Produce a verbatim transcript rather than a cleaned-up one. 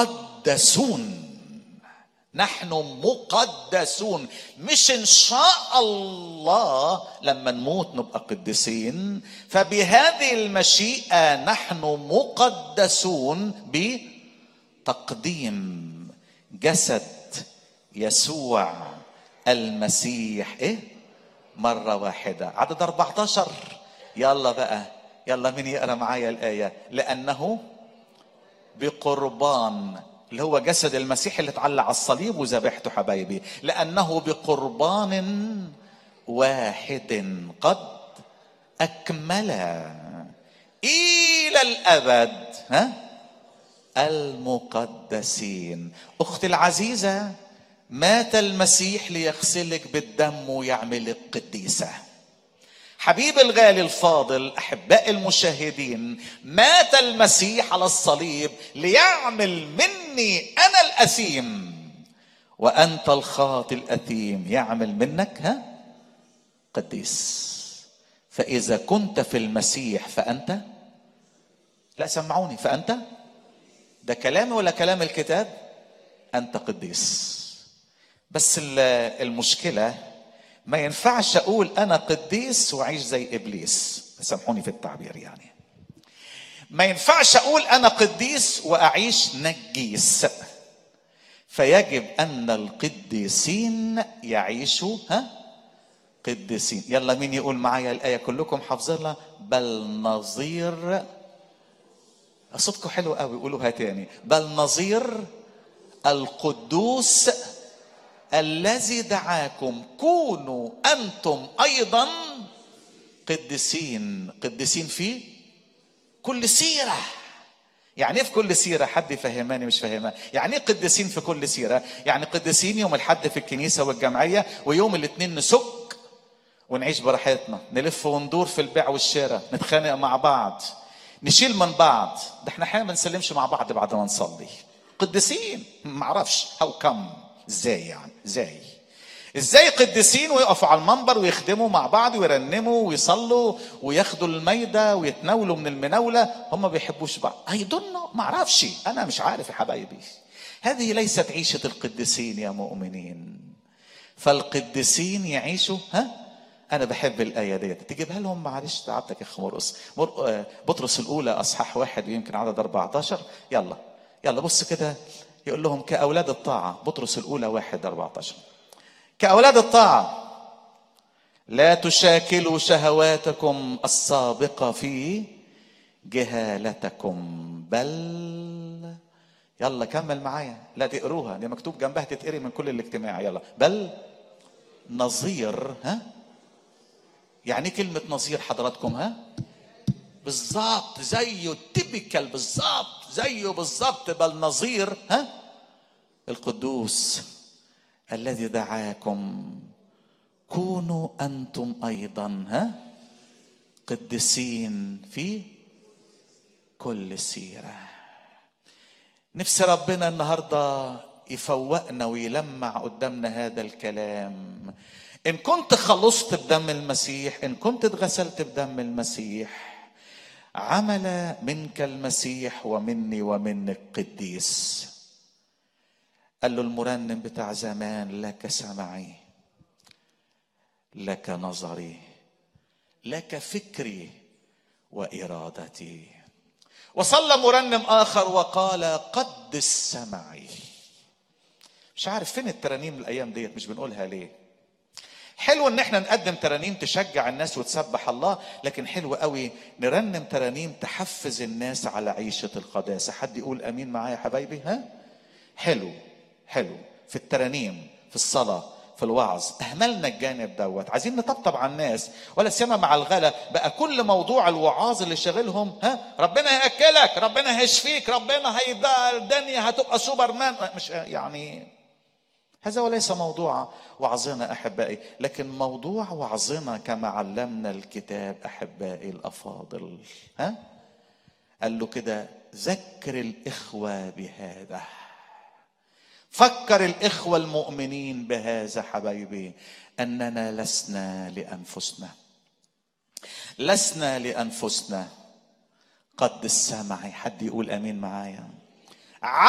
مقدسون. نحن مقدسون، مش ان شاء الله لما نموت نبقى قديسين. فبهذه المشيئة نحن مقدسون بتقديم جسد يسوع المسيح ايه مرة واحدة. عدد أربعة عشر. يلا بقى، يلا مين يقرأ معايا الآية؟ لأنه بقربان، اللي هو جسد المسيح اللي اتعلق على الصليب وذبحته حبايبي. لأنه بقربان واحد قد أكمل إلى الأبد ها المقدسين. أختي العزيزة، مات المسيح ليغسلك بالدم ويعملك قديسة. حبيبي الغالي الفاضل، أحباء المشاهدين، مات المسيح على الصليب ليعمل مني أنا الأثيم وأنت الخاطئ الأثيم، يعمل منك ها قديس. فإذا كنت في المسيح فأنت، لا سمعوني، فأنت، ده كلامي ولا كلام الكتاب؟ أنت قديس. بس المشكلة ما ينفعش أقول أنا قديس وأعيش زي إبليس، سامحوني في التعبير يعني. ما ينفعش أقول أنا قديس وأعيش نجيس. فيجب أن القديسين يعيشوا ها قديسين. يلا مين يقول معايا الآية؟ كلكم حافظينها. بل نظير، صوتكم حلو قوي، قولوها تاني. بل نظير القدوس الذي دعاكم كونوا أنتم أيضا قديسين. قديسين في كل سيرة. يعني ايه في كل سيرة؟ حد يفهماني مش فاهمها. يعني ايه قديسين في كل سيرة؟ يعني قديسين يوم الحد في الكنيسة والجمعية، ويوم الاثنين نسك ونعيش براحتنا، نلف وندور في البيع والشراء، نتخانق مع بعض، نشيل من بعض. ده احنا احيانا ما نسلمش مع بعض بعد ما نصلي. قديسين؟ معرفش هاو كم، ازاي يعني؟ ازاي ازاي قديسين ويقفوا على المنبر ويخدموا مع بعض ويرنموا ويصلوا وياخدوا الميدة ويتناولوا من المناولة؟ هم ما بيحبوش بعض. اي دونت نو، معرفش، انا مش عارف يا حبايبي. هذه ليست عيشة القديسين يا مؤمنين. فالقديسين يعيشوا ها. انا بحب الايه ديت، تجيبها لهم معلش تعبتك يا اخ مرقس. بطرس الاولى اصحاح واحد ويمكن عدد أربعة عشر. يلا يلا بص كده، يقول لهم كاولاد الطاعه. بطرس الاولى واحد أربعة عشر. كاولاد الطاعه لا تشاكلوا شهواتكم السابقه في جهالتكم، بل، يلا كمل معايا، لا تقروها دي مكتوب جنبها تتقري من كل الاجتماع. يلا بل نظير ها. يعني كلمة نظير حضراتكم ها؟ بالظبط زيه، تيبيكال بالظبط زيه بالظبط. بل نظير ها القدوس الذي دعاكم كونوا أنتم أيضا ها قديسين في كل سيرة. نفس ربنا النهاردة يفوقنا ويلمع قدامنا هذا الكلام. إن كنت خلصت بدم المسيح، إن كنت اتغسلت بدم المسيح، عمل منك المسيح ومني ومنك قديس. قال له المرنم بتاع زمان: لك سمعي، لك نظري، لك فكري وإرادتي. وصلى مرنم آخر وقال: قدس سمعي. مش عارف فين الترانيم الأيام ديت، مش بنقولها ليه؟ حلو ان احنا نقدم ترانيم تشجع الناس وتسبح الله، لكن حلو قوي نرنم ترانيم تحفز الناس على عيشة القداسة. حد يقول امين معايا يا حبايبي ها؟ حلو حلو في الترانيم، في الصلاة، في الوعظ. اهملنا الجانب دوت. عايزين نطبطب على الناس، ولا سيما مع الغلا بقى كل موضوع الوعاظ اللي شاغلهم ها ربنا هياكلك، ربنا هيشفيك، ربنا هيبقى الدنيا هتبقى سوبرمان. مش يعني هذا وليس موضوع وعظنا احبائي، لكن موضوع وعظنا كما علمنا الكتاب احبائي الافاضل. ها قال له كده: ذكر الاخوه بهذا، فكر الاخوه المؤمنين بهذا حبايبي، اننا لسنا لانفسنا، لسنا لانفسنا قد السمع. حد يقول امين معايا؟